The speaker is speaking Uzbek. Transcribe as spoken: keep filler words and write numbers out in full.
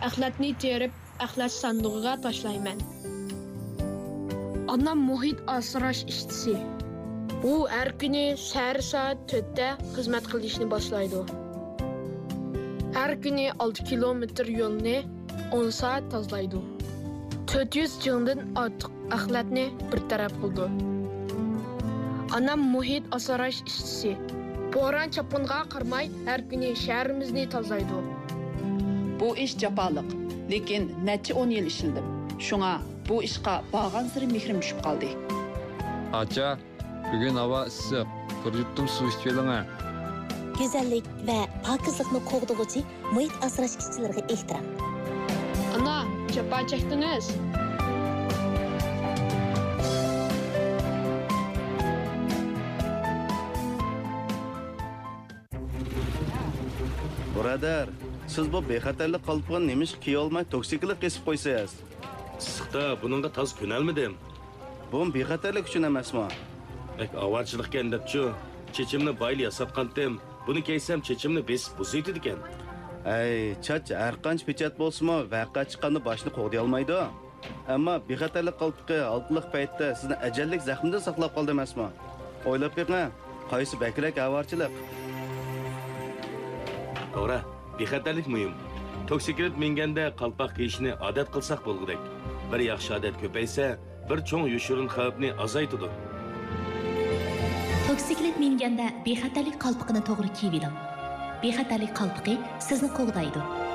axlatni terib, axlat sandig'iga tashlayman. Anam muhit asrash ishchisi. U har kuni shahar soat to'rtda xizmat qilishni boshlaydi. Har kuni olti kilometr yo'lni o'n soat tozalaydi. to'rt yuz jingdan ortiq axlatni bir taraf qildi. Anam muhit asrash ishchisi. Bo'ron chapqinga qarmay har kuni shaharimizni tozalaydi. Bu ish jafoliq, lekin necha o'n yil ishildim. Shunga bu ishqa bag'an siri mehrim tushib qoldi. Acha, bugun havo issiq. Bir yuttum suv ichib oling. Go'zallik va pokizlikni qo'g'dug'uchi muhit asrash ishchilariga ehtirom. Ana, jafo chekdingiz. Birodar, siz bu bexatarlik qalpog'ini nemish kiya olmay toksiklik kesib qo'ysangiz? Issiqda buningga toz ko'nalmadim. Bu bexatarlik uchun emasmi? Bak avarchilikkan debchi, chechimni bayli yasatqandim. Buni keysam chechimni besib buzaydi ekan. Ay, chach har qancha pechat bo'lsa-mu, vaqa chiqqanda boshni qo'g'day olmaydi. Ammo bexatarlik qalpog'i oltliq paytda sizni ajallik zaxmdan saqlab qoldi emasmi? O'ylab beqing, qaysi bakrak avarchilik? To'g'ri, bexatarlik muhim. Toksiklik minganda qalpoq kiyishni odat qilsak bo'lgudek. Bir yaxshi odat ko'paysa, bir cho'ng yoshirin xavfni azaytadi. Toksiklik minganda bexatarlik qalpog'ini to'g'ri kiyib oling. Bexatarlik qalpoqi sizni qo'g'daydi.